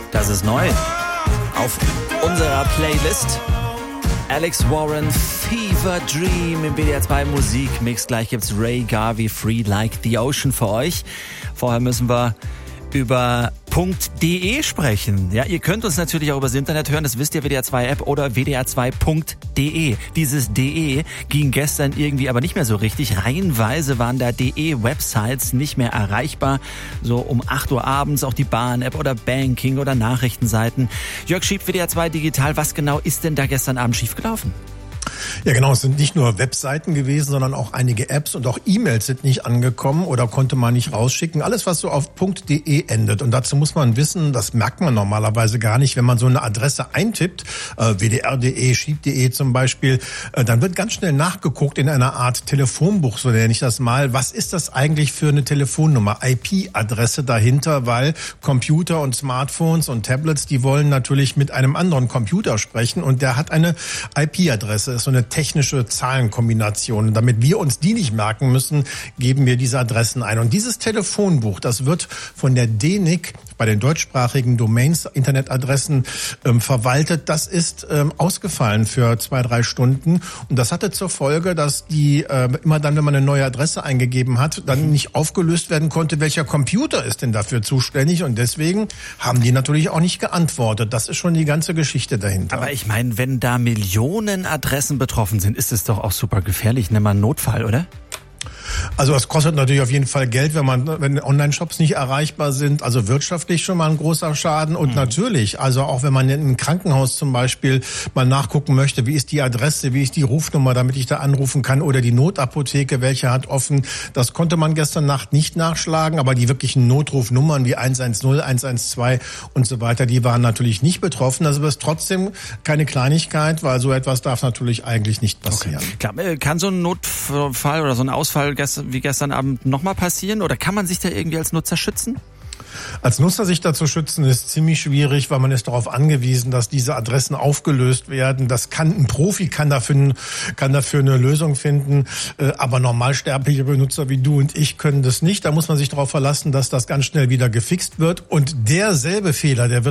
Das ist neu auf unserer Playlist. Alex Warren, Fever Dream im WDR 2 Musikmix. Gleich gibt's Ray Garvey, Free Like the Ocean für euch. Vorher müssen wir über .de sprechen. Ja, ihr könnt uns natürlich auch übers Internet hören, das wisst ihr, WDR 2 App oder WDR2.de. Dieses DE ging gestern irgendwie aber nicht mehr so richtig. Reihenweise waren da DE-Websites nicht mehr erreichbar. So um 8 Uhr abends auch die Bahn-App oder Banking oder Nachrichtenseiten. Jörg Schieb, WDR 2 Digital, was genau ist denn da gestern Abend schiefgelaufen? Ja genau, es sind nicht nur Webseiten gewesen, sondern auch einige Apps und auch E-Mails sind nicht angekommen oder konnte man nicht rausschicken. Alles, was so auf .de endet. Und dazu muss man wissen, das merkt man normalerweise gar nicht, wenn man so eine Adresse eintippt, wdr.de, schieb.de zum Beispiel, dann wird ganz schnell nachgeguckt in einer Art Telefonbuch, so nenne ich das mal. Was ist das eigentlich für eine Telefonnummer, IP-Adresse dahinter? Weil Computer und Smartphones und Tablets, die wollen natürlich mit einem anderen Computer sprechen und der hat eine IP-Adresse. Das ist so eine technische Zahlenkombination. Und damit wir uns die nicht merken müssen, geben wir diese Adressen ein. Und dieses Telefonbuch, das wird von der DENIC bei den deutschsprachigen Domains, Internetadressen verwaltet. Das ist ausgefallen für 2-3 Stunden. Und das hatte zur Folge, dass die immer dann, wenn man eine neue Adresse eingegeben hat, dann nicht aufgelöst werden konnte, welcher Computer ist denn dafür zuständig. Und deswegen haben die natürlich auch nicht geantwortet. Das ist schon die ganze Geschichte dahinter. Aber ich meine, wenn da Millionen Adressen betroffen sind, ist es doch auch super gefährlich. Nimm mal einen Notfall, oder? Also es kostet natürlich auf jeden Fall Geld, wenn Online-Shops nicht erreichbar sind. Also wirtschaftlich schon mal ein großer Schaden. Und natürlich, also auch wenn man in einem Krankenhaus zum Beispiel mal nachgucken möchte, wie ist die Adresse, wie ist die Rufnummer, damit ich da anrufen kann, oder die Notapotheke, welche hat offen. Das konnte man gestern Nacht nicht nachschlagen, aber die wirklichen Notrufnummern wie 110, 112 und so weiter, die waren natürlich nicht betroffen. Also es ist trotzdem keine Kleinigkeit, weil so etwas darf natürlich eigentlich nicht passieren. Okay. Klar, kann so ein Notfall oder so ein Ausfall wie gestern Abend nochmal passieren? Oder kann man sich da irgendwie als Nutzer schützen? Als Nutzer sich da zu schützen ist ziemlich schwierig, weil man ist darauf angewiesen, dass diese Adressen aufgelöst werden. Ein Profi kann dafür eine Lösung finden, aber normalsterbliche Benutzer wie du und ich können das nicht. Da muss man sich darauf verlassen, dass das ganz schnell wieder gefixt wird. Und derselbe Fehler, der wird